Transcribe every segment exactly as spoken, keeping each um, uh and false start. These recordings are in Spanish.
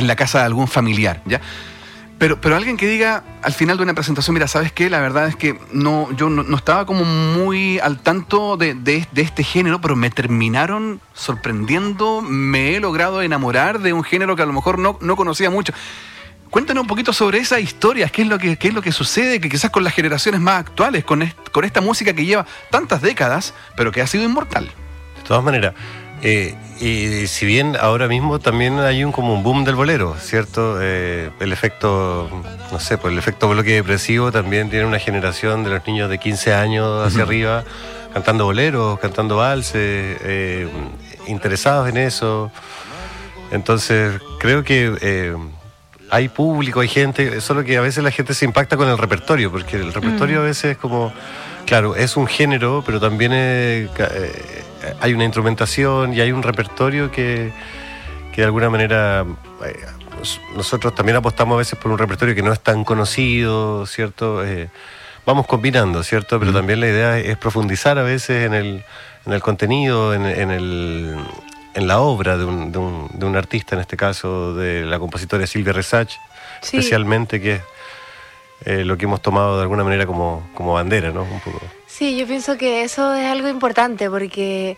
la casa de algún familiar, ¿ya? Pero, pero alguien que diga al final de una presentación, mira, ¿sabes qué? La verdad es que no, yo no, no estaba como muy al tanto de, de, de este género, pero me terminaron sorprendiendo, me he logrado enamorar de un género que a lo mejor no, no conocía mucho. Cuéntanos un poquito sobre esas historias, qué es lo que, qué es lo que sucede, que quizás con las generaciones más actuales, con, est, con esta música que lleva tantas décadas, pero que ha sido inmortal. De todas maneras, eh, y si bien ahora mismo también hay un como un boom del bolero, ¿cierto? Eh, el efecto, no sé, pues el efecto bloque depresivo también tiene una generación de los niños de quince años hacia uh-huh. arriba, cantando boleros, cantando valses, eh, interesados en eso. Entonces, creo que eh, hay público, hay gente, solo que a veces la gente se impacta con el repertorio, porque el repertorio uh-huh. a veces es como, claro, es un género, pero también es, eh, hay una instrumentación y hay un repertorio que, que de alguna manera eh, nosotros también apostamos a veces por un repertorio que no es tan conocido, ¿cierto? Eh, vamos combinando, ¿cierto? Pero mm. también la idea es profundizar a veces en el, en el contenido, en, en, el, en la obra de un, de, un, de un artista, en este caso de la compositora Silvia Resach, sí. especialmente, que es eh, lo que hemos tomado de alguna manera como, como bandera, ¿no? Un poco. Sí, yo pienso que eso es algo importante porque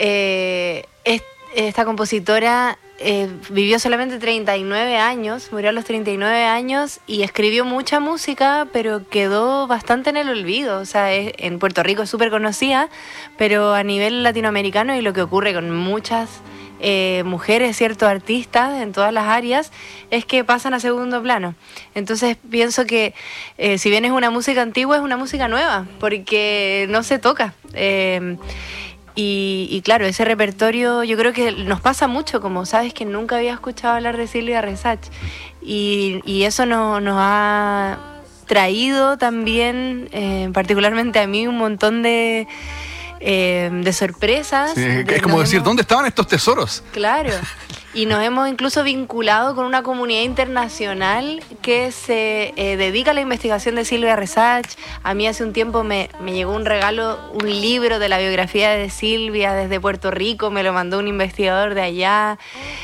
eh, es, esta compositora eh, vivió solamente treinta y nueve años, murió a los treinta y nueve años y escribió mucha música, pero quedó bastante en el olvido. O sea, es, en Puerto Rico es súper conocida, pero a nivel latinoamericano, y lo que ocurre con muchas eh, mujeres, ciertos artistas en todas las áreas, es que pasan a segundo plano. Entonces pienso que eh, si bien es una música antigua, es una música nueva, porque no se toca. Eh, y, y claro, ese repertorio yo creo que nos pasa mucho, como sabes que nunca había escuchado hablar de Silvia Resach, y, y eso no, nos ha traído también, eh, particularmente a mí, un montón de... Eh, de sorpresas. Sí, de, es como decir, hemos... ¿dónde estaban estos tesoros? Claro, y nos hemos incluso vinculado con una comunidad internacional que se eh, dedica a la investigación de Silvia Resach. A mí hace un tiempo me, me llegó un regalo, un libro de la biografía de Silvia desde Puerto Rico, me lo mandó un investigador de allá.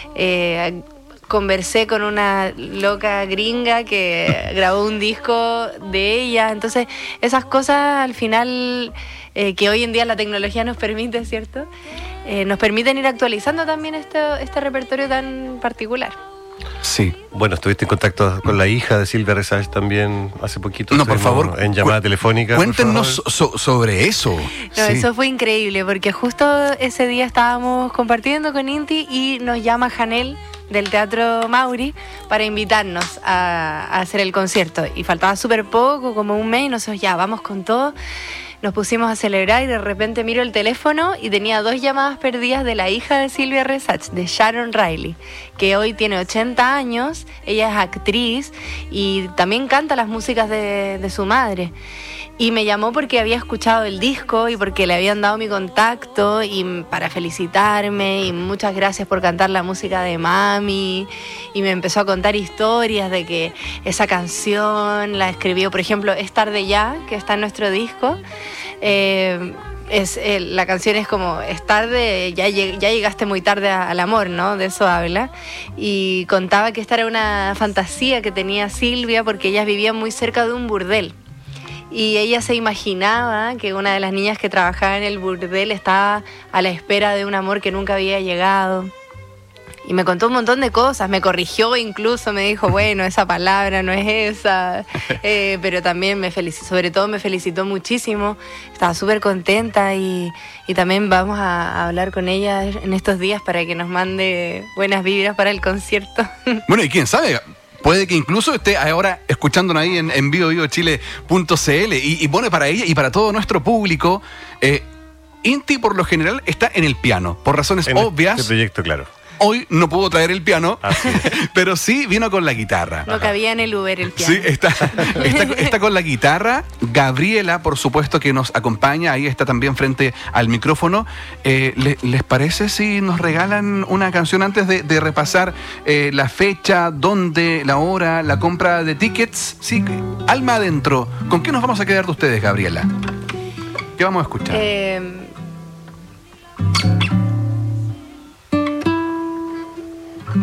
Eh, conversé con una loca gringa que grabó un disco de ella. Entonces, esas cosas al final... Eh, que hoy en día la tecnología nos permite, ¿cierto? Eh, nos permiten ir actualizando también este, este repertorio tan particular. Sí. Bueno, estuviste en contacto con la hija de Silvia Resach también hace poquito. No, por favor. En llamada telefónica. Cuéntenos so, sobre eso. No, sí. Eso fue increíble, porque justo ese día estábamos compartiendo con Inti y nos llama Janel del Teatro Mauri para invitarnos a, a hacer el concierto. Y faltaba súper poco, como un mes, y nosotros ya, vamos con todo. Nos pusimos a celebrar y de repente miro el teléfono y tenía dos llamadas perdidas de la hija de Silvia Resach, de Sharon Riley, que hoy tiene ochenta años, ella es actriz y también canta las músicas de, de su madre. Y me llamó porque había escuchado el disco y porque le habían dado mi contacto y para felicitarme y muchas gracias por cantar la música de Mami. Y me empezó a contar historias de que esa canción la escribió, por ejemplo, Es tarde ya, que está en nuestro disco. Eh, es, eh, la canción es como, es tarde, ya, lleg- ya llegaste muy tarde a- al amor, ¿no? De eso habla. Y contaba que esta era una fantasía que tenía Silvia porque ellas vivían muy cerca de un burdel. Y ella se imaginaba que una de las niñas que trabajaba en el burdel estaba a la espera de un amor que nunca había llegado. Y me contó un montón de cosas, me corrigió incluso, me dijo, bueno, esa palabra no es esa. Eh, pero también me felicitó, sobre todo me felicitó muchísimo. Estaba súper contenta y, y también vamos a, a hablar con ella en estos días para que nos mande buenas vibras para el concierto. Bueno, y quién sabe... Puede que incluso esté ahora escuchándonos ahí en, en vivo vivo chile punto c l. Y, y bueno, para ella y para todo nuestro público, eh, Inti por lo general está en el piano, por razones en obvias. Este proyecto, claro. Hoy no pudo traer el piano, Así es. pero sí vino con la guitarra. No cabía en el Uber el piano. Sí, está, está, está con la guitarra. Gabriela, por supuesto, que nos acompaña. Ahí está también frente al micrófono. Eh, ¿les, ¿Les parece si nos regalan una canción antes de, de repasar eh, la fecha, dónde, la hora, la compra de tickets? Sí, alma adentro. ¿Con qué nos vamos a quedar de ustedes, Gabriela? ¿Qué vamos a escuchar? Eh...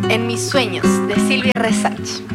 En mis sueños, de Silvia Resach.